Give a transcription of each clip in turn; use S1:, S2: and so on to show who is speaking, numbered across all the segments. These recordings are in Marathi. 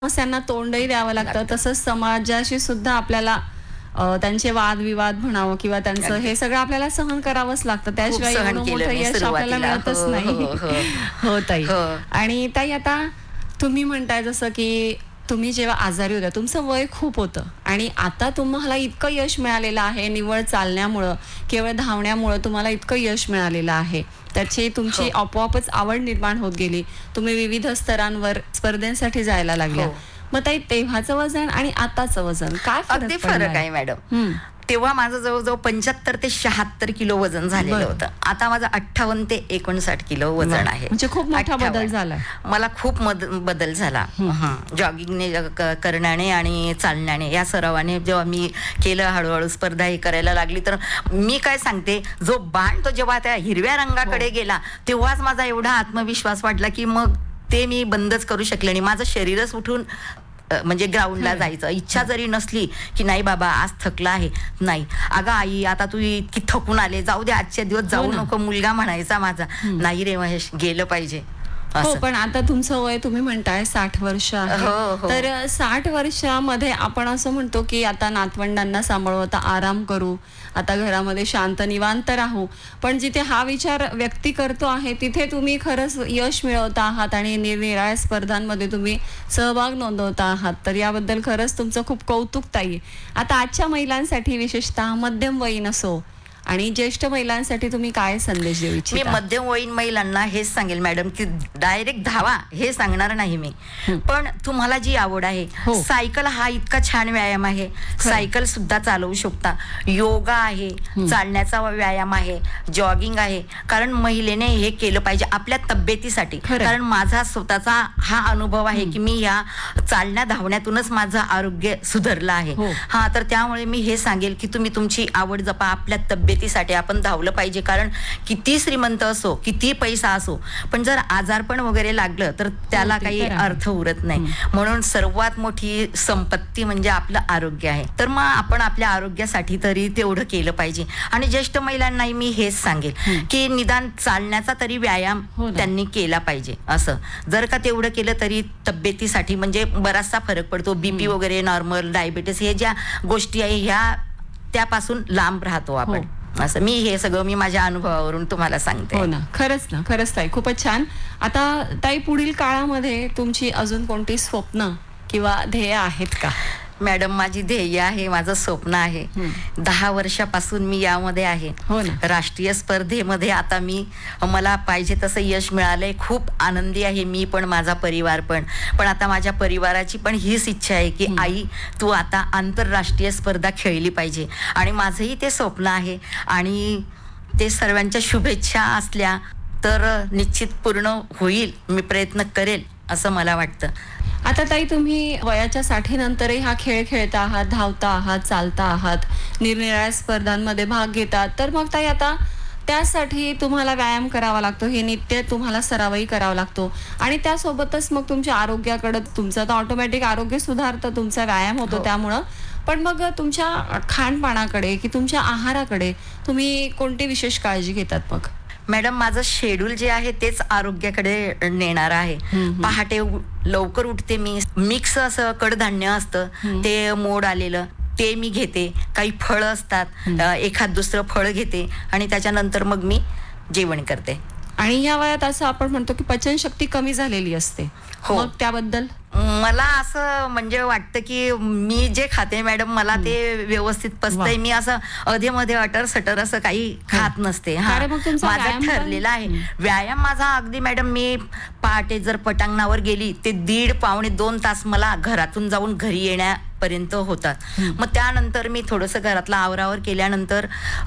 S1: समस्यांना तोंडही द्यावं लागतं, तसंच समाजाशी सुद्धा आपल्याला त्यांचे वादविवाद म्हणावं किंवा त्यांचं हे सगळं आपल्याला सहन करावंच लागतं. त्याशिवाय
S2: सहन
S1: एवढं
S2: केलं
S1: मोठं
S2: मी
S1: यश आपल्याला
S2: सुरुवातीला.
S1: मिळतच
S2: हो,
S1: नाही.
S2: हो, हो.
S1: हो ताई.
S2: हो.
S1: आणि ताई आता तुम्ही म्हणताय जसं की तुम्ही जेव्हा आजारी होत्या तुमचं वय खूप होतं आणि आता तुम्हाला इतकं यश मिळालेलं आहे निव्वळ चालण्यामुळं, केवळ धावण्यामुळं तुम्हाला इतकं यश मिळालेलं आहे. त्याची तुमची
S2: हो.
S1: आपोआपच आवड निर्माण होत गेली. तुम्ही विविध स्तरांवर स्पर्धेसाठी जायला लागल्या.
S2: हो.
S1: मग ताई तेव्हाचं वजन आणि आताचं वजन काय
S2: अगदी फरक
S1: पडलाय?
S2: आहे मॅडम.
S1: हम्म.
S2: तेव्हा माझं जवळजवळ 75 ते 76 किलो वजन झालेलं
S1: बरं.
S2: होतं. आता माझं 58 ते 59 किलो वजन आहे.
S1: म्हणजे खूप मोठा
S2: 58.
S1: बदल झालाय.
S2: मला खूप बदल झाला. जॉगिंगने करण्याने आणि चालण्याने या सरावाने जेव्हा मी केलं, हळूहळू स्पर्धा ही करायला लागली, तर मी काय सांगते, जो बाण तो जेव्हा त्या हिरव्या रंगाकडे गेला तेव्हाच माझा एवढा आत्मविश्वास वाटला की मग ते मी बंदच करू शकले नाही. माझं शरीरच उठून म्हणजे ग्राउंडला जायचं इच्छा जरी नसली की नाही बाबा आज थकला आहे, नाही अगं आई आता तू इतकी थकून आले, जाऊ दे आजच्या दिवस जाऊ नको, मुलगा म्हणायचा माझा, नाही रे महेश गेलं पाहिजे.
S1: हो, पण आता तुमचं वय तुम्ही म्हणताय 60 वर्ष आहे.
S2: हो, हो.
S1: तर 60 वर्षामध्ये आपण असं म्हणतो की आता नातवंडांना सांभाळू, आता आराम करू, आता घरामध्ये शांत निवांत राहू. पण जिथे हा विचार व्यक्ती करतो आहे तिथे तुम्ही खरंच यश मिळवता आहात आणि निरनिराळ्या स्पर्धांमध्ये तुम्ही सहभाग नोंदवता आहात. तर याबद्दल खरंच तुमचं खूप कौतुक ताई. आता आजच्या महिलांसाठी विशेषतः मध्यमवयीन असो आणि ज्येष्ठ महिलांसाठी तुम्ही काय संदेश देऊ
S2: मी
S1: इच्छिता?
S2: मध्यमवयीन महिलांना हेच सांगेल मॅडम की डायरेक्ट धावा हे सांगणार नाही मी, पण तुम्हाला जी आवड आहे,
S1: हो.
S2: सायकल हा इतका छान व्यायाम आहे, सायकल सुद्धा चालवू शकता, योगा आहे, चालण्याचा व्यायाम आहे, जॉगिंग आहे, कारण महिलेने हे केलं पाहिजे आपल्या तब्येतीसाठी. कारण माझा स्वतःचा हा अनुभव आहे की मी या चालण्या धावण्यातूनच माझं आरोग्य सुधारलं आहे.
S1: हो.
S2: हा, तर त्यामुळे मी हे सांगेल की तुम्ही तुमची आवड जपा, आपल्या तब्येतीसाठी आपण धावलं पाहिजे. कारण किती श्रीमंत असो, किती पैसा असो, पण जर आजारपण वगैरे लागलं तर त्याला काही अर्थ उरत नाही. म्हणून सर्वात मोठी संपत्ती म्हणजे आपलं आरोग्य आहे. तर मग आपण आपल्या आरोग्यासाठी तरी तेवढं केलं पाहिजे. आणि ज्येष्ठ महिलांनाही मी हेच सांगेल की निदान चालण्याचा तरी व्यायाम त्यांनी केला पाहिजे. असं जर का तेवढं केलं तरी तब्येतीसाठी म्हणजे बराचसा फरक पडतो. बीपी वगैरे नॉर्मल, डायबिटीस हे ज्या गोष्टी आहे ह्या त्यापासून लांब राहतो आपण. असं मी हे सगळं मी माझ्या अनुभवावरून तुम्हाला सांगते.
S1: हो ना, खरंच ताई, खूपच छान. आता ताई पुढील काळामध्ये तुमची अजून कोणती स्वप्न किंवा ध्येय आहेत का?
S2: मॅडम माझी ध्येय आहे, माझं स्वप्न आहे. 10 वर्षापासून मी यामध्ये आहे.
S1: हो ना.
S2: राष्ट्रीय स्पर्धेमध्ये आता मला पाहिजे तसं यश मिळालंय. खूप आनंदी आहे मी पण, माझा परिवार पण आता माझ्या परिवाराची पण हीच इच्छा आहे की आई तू आता आंतरराष्ट्रीय स्पर्धा खेळली पाहिजे. आणि माझंही ते स्वप्न आहे आणि ते सर्वांच्या शुभेच्छा असल्या तर निश्चित पूर्ण होईल. मी प्रयत्न करेल असं मला वाटतं.
S1: आता ताई तुम्ही वयाच्या 60 नंतरही हा खेळ खेळता आहात, धावता आहात, चालता आहात, निरनिराळ्या स्पर्धांमध्ये भाग घेतात. तर मग ताई आता त्यासाठी तुम्हाला व्यायाम करावा लागतो, हे नित्य तुम्हाला सरावही करावा लागतो आणि त्यासोबतच मग तुमच्या आरोग्याकडे तुमचं तर ऑटोमॅटिक आरोग्य सुधारतं, तुमचा व्यायाम होतो त्यामुळं. पण मग तुमच्या खानपानाकडे की तुमच्या आहाराकडे तुम्ही कोणती विशेष काळजी घेतात मग?
S2: मॅडम माझं शेड्यूल जे आहे तेच आरोग्याकडे नेणार आहे. पहाटे लवकर उठते मी. मिक्स असं कडधान्य असतं ते मोड आलेलं ते मी घेते. काही फळं असतात, एखाद दुसरं फळ घेते आणि त्याच्यानंतर मग मी जेवण करते.
S1: आणि या वयात असं आपण म्हणतो की पचनशक्ती कमी झालेली असते.
S2: हो.
S1: मग त्याबद्दल
S2: मला असं म्हणजे वाटतं की मी जे खाते मॅडम मला ते व्यवस्थित पचतंय. मी असं अधेमध्ये अटर सटर असं काही खात नसते. माझा ठरलेला आहे व्यायाम माझा. अगदी मॅडम मी पहाटे जर पटांगणावर गेली ते 1.5-2 तास मला घरातून जाऊन घरी येण्यापर्यंत होतात. मग त्यानंतर मी थोडंसं घरातला आवरावर केल्यानंतर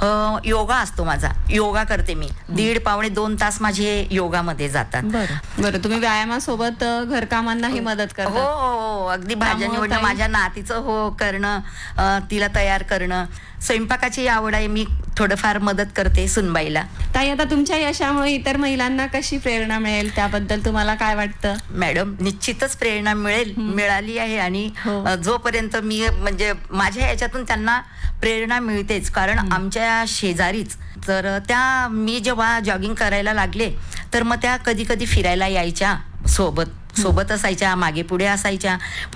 S2: योगा असतो माझा, योगा करते मी. 1.5-2 तास माझे योगामध्ये जातात.
S1: बरं, तुम्ही व्यायामासोबत घरकामांनाही मदत करता?
S2: हो, अगदी भाज्या निवडणं, माझ्या नातीचं करणं, तिला तयार करणं, स्वयंपाकाची आवड आहे. मी थोडंफार मदत करते सुनबाईला.
S1: ताई आता तुमच्या यशामुळे इतर महिलांना कशी प्रेरणा मिळेल त्याबद्दल तुम्हाला काय वाटतं?
S2: मॅडम निश्चितच प्रेरणा मिळाली आहे आणि जोपर्यंत मी म्हणजे माझ्या याच्यातून त्यांना प्रेरणा मिळतेच. कारण आमच्या शेजारीच तर त्या मी जेव्हा जॉगिंग करायला लागले तर मग त्या कधी कधी फिरायला यायच्या सोबत सोबत असायच्या, मागे पुढे असायच्या.